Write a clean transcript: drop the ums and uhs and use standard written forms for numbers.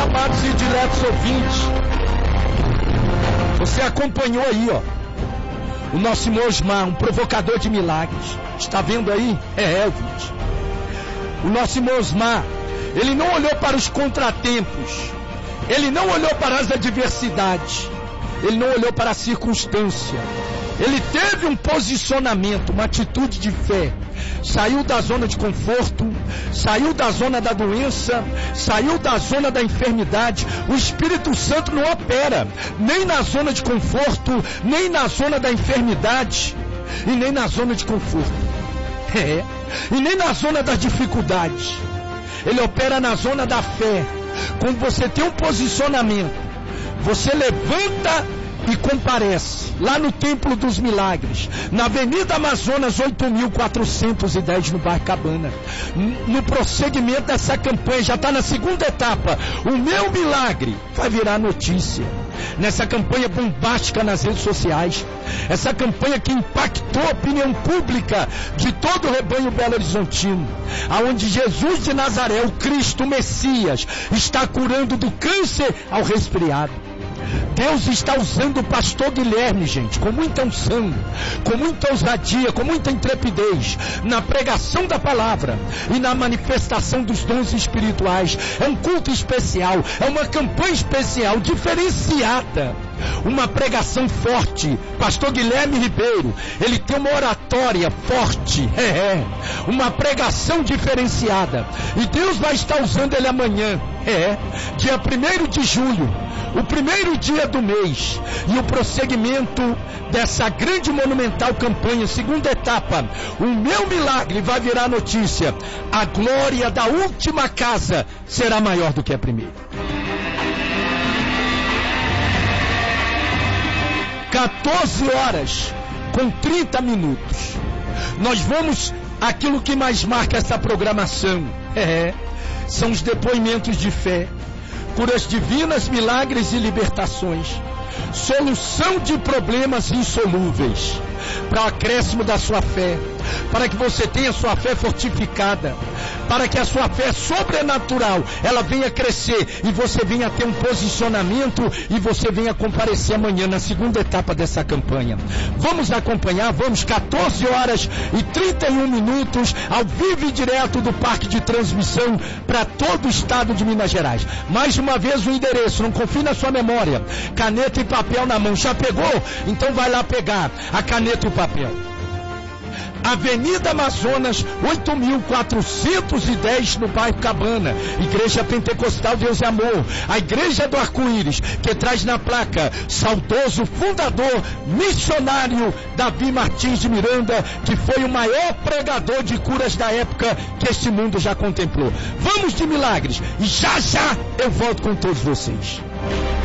amados e diletos ouvintes, você acompanhou aí, ó, o nosso irmão Osmar, um provocador de milagres. Está vendo aí? Ouvinte. O nosso irmão Osmar, ele não olhou para os contratempos, ele não olhou para as adversidades, ele não olhou para a circunstância. Ele teve um posicionamento, uma atitude de fé. Saiu da zona de conforto, saiu da zona da doença, saiu da zona da enfermidade. O Espírito Santo não opera nem na zona de conforto, nem na zona da enfermidade, e nem na zona de conforto. E nem na zona das dificuldades. Ele opera na zona da fé. Quando você tem um posicionamento, você levanta e comparece lá no Templo dos Milagres, na Avenida Amazonas 8.410, no bairro Cabana. No prosseguimento dessa campanha, já está na segunda etapa. O meu milagre vai virar notícia. Nessa campanha bombástica nas redes sociais, essa campanha que impactou a opinião pública de todo o rebanho belo-horizontino, aonde Jesus de Nazaré, o Cristo, o Messias, está curando do câncer ao resfriado. Deus está usando o pastor Guilherme, gente, com muita unção, com muita ousadia, com muita intrepidez, na pregação da palavra e na manifestação dos dons espirituais. É um culto especial, é uma campanha especial, diferenciada, uma pregação forte. Pastor Guilherme Ribeiro, ele tem uma oratória forte, uma pregação diferenciada, e Deus vai estar usando ele amanhã, dia 1º de julho, o primeiro dia do mês, e o prosseguimento dessa grande monumental campanha, segunda etapa. O meu milagre vai virar notícia. A glória da última casa será maior do que a primeira. 14h30. Nós vamos aquilo que mais marca essa programação. São os depoimentos de fé, curas divinas, milagres e libertações, solução de problemas insolúveis, para o acréscimo da sua fé, para que você tenha sua fé fortificada, para que a sua fé sobrenatural, ela venha crescer, e você venha ter um posicionamento, e você venha comparecer amanhã na segunda etapa dessa campanha. Vamos acompanhar, vamos, 14h31, ao vivo e direto do Parque de Transmissão, para todo o estado de Minas Gerais. Mais uma vez o endereço, não confie na sua memória, caneta e papel na mão. Já pegou? Então vai lá pegar a caneta e o papel. Avenida Amazonas 8.410, no bairro Cabana. Igreja Pentecostal Deus é Amor, a Igreja do Arco-Íris, que traz na placa saudoso fundador missionário Davi Martins de Miranda, que foi o maior pregador de curas da época que este mundo já contemplou. Vamos de milagres, e já já eu volto com todos vocês.